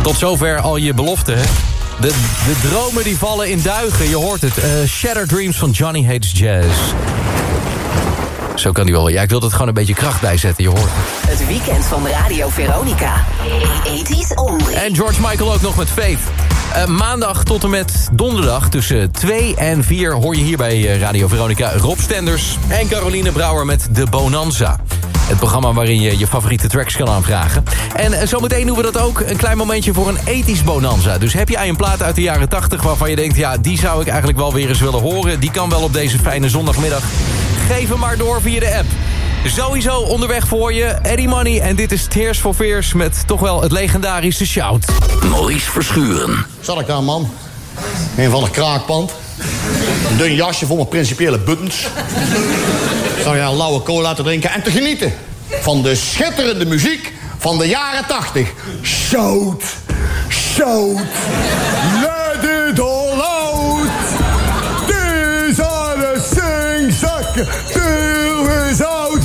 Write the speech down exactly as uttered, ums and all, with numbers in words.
Tot zover al je beloften, hè? De, de dromen die vallen in duigen, je hoort het. Uh, Shattered Dreams van Johnny Hates Jazz. Zo kan die wel. Ja, ik wil er gewoon een beetje kracht bij zetten, je hoort het. Het weekend van Radio Veronica. eighties only. En George Michael ook nog met Faith. Uh, maandag tot en met donderdag tussen twee en vier... hoor je hier bij Radio Veronica Rob Stenders en Caroline Brouwer met De Bonanza. Het programma waarin je je favoriete tracks kan aanvragen. En uh, zometeen doen we dat ook. Een klein momentje voor een ethisch bonanza. Dus heb jij een plaat uit de jaren tachtig waarvan je denkt... ja, die zou ik eigenlijk wel weer eens willen horen. Die kan wel op deze fijne zondagmiddag. Geef hem maar door via de app. Sowieso onderweg voor je, Eddie Money. En dit is Tears for Fears met toch wel het legendarische Shout. Maurice Verschuren. Zat ik daar, man? Een van de kraakpand. Een dun jasje voor mijn principiële buttons. Zou je een lauwe cola te drinken en te genieten van de schitterende muziek van de jaren tachtig. Shout, shout, let it all out. These are the things I can do without